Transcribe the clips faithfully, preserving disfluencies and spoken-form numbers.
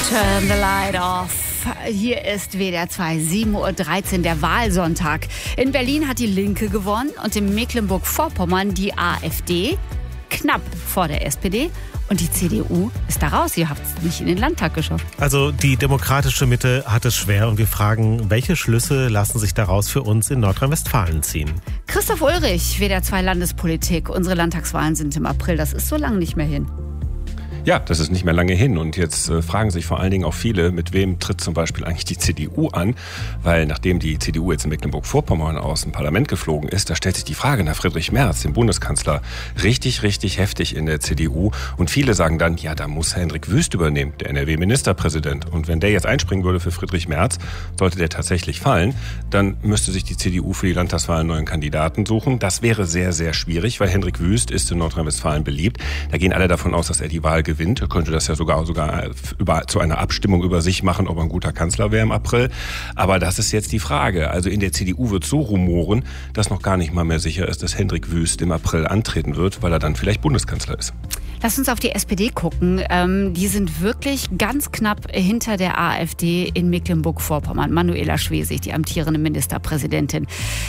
Turn the light off. Hier ist W D R zwei, sieben Uhr dreizehn, der Wahlsonntag. In Berlin hat die Linke gewonnen und in Mecklenburg-Vorpommern die AfD, knapp vor der S P D. Und die C D U ist da raus. Ihr habt es nicht in den Landtag geschafft. Also die demokratische Mitte hat es schwer und wir fragen, welche Schlüsse lassen sich daraus für uns in Nordrhein-Westfalen ziehen? Christoph Ulrich, W D R zwei Landespolitik. Unsere Landtagswahlen sind im April. Das ist so lange nicht mehr hin. Ja, das ist nicht mehr lange hin und jetzt äh, fragen sich vor allen Dingen auch viele, mit wem tritt zum Beispiel eigentlich die C D U an, weil nachdem die C D U jetzt in Mecklenburg-Vorpommern aus dem Parlament geflogen ist, da stellt sich die Frage nach Friedrich Merz, dem Bundeskanzler, richtig, richtig heftig in der C D U und viele sagen dann, ja, da muss Hendrik Wüst übernehmen, der N R W-Ministerpräsident und wenn der jetzt einspringen würde für Friedrich Merz, sollte der tatsächlich fallen, dann müsste sich die C D U für die Landtagswahl einen neuen Kandidaten suchen. Das wäre sehr, sehr schwierig, weil Hendrik Wüst ist in Nordrhein-Westfalen beliebt. Da gehen alle davon aus, dass er die Wahl gewinnt. Er könnte das ja sogar, sogar über, zu einer Abstimmung über sich machen, ob er ein guter Kanzler wäre im April. Aber das ist jetzt die Frage. Also in der C D U wird so rumoren, dass noch gar nicht mal mehr sicher ist, dass Hendrik Wüst im April antreten wird, weil er dann vielleicht Bundeskanzler ist. Lass uns auf die S P D gucken. Ähm, die sind wirklich ganz knapp hinter der AfD in Mecklenburg-Vorpommern. Manuela Schwesig, die amtierende Ministerpräsidentin.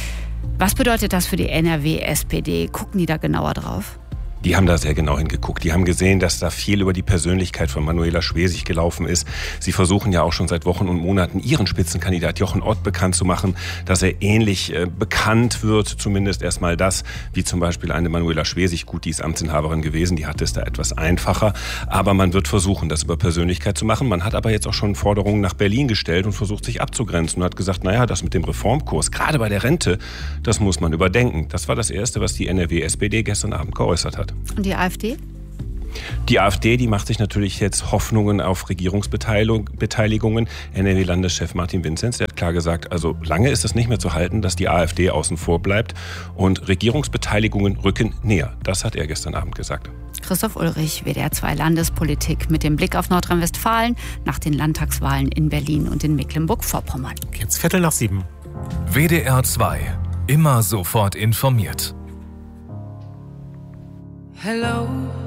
Was bedeutet das für die N R W-S P D? Gucken die da genauer drauf? Die haben da sehr genau hingeguckt. Die haben gesehen, dass da viel über die Persönlichkeit von Manuela Schwesig gelaufen ist. Sie versuchen ja auch schon seit Wochen und Monaten ihren Spitzenkandidat Jochen Ott bekannt zu machen, dass er ähnlich äh, bekannt wird, zumindest erstmal das, wie zum Beispiel eine Manuela Schwesig. Gut, die ist Amtsinhaberin gewesen, die hatte es da etwas einfacher. Aber man wird versuchen, das über Persönlichkeit zu machen. Man hat aber jetzt auch schon Forderungen nach Berlin gestellt und versucht, sich abzugrenzen und hat gesagt, naja, das mit dem Reformkurs, gerade bei der Rente, das muss man überdenken. Das war das Erste, was die N R W-S P D gestern Abend geäußert hat. Und die AfD? Die AfD, die macht sich natürlich jetzt Hoffnungen auf Regierungsbeteiligungen. N R W-Landeschef Martin Vinzenz, der hat klar gesagt, also lange ist es nicht mehr zu halten, dass die AfD außen vor bleibt. Und Regierungsbeteiligungen rücken näher. Das hat er gestern Abend gesagt. Christoph Ulrich, W D R zwei Landespolitik mit dem Blick auf Nordrhein-Westfalen nach den Landtagswahlen in Berlin und in Mecklenburg-Vorpommern. Jetzt Viertel nach sieben. W D R zwei. Immer sofort informiert. Hello.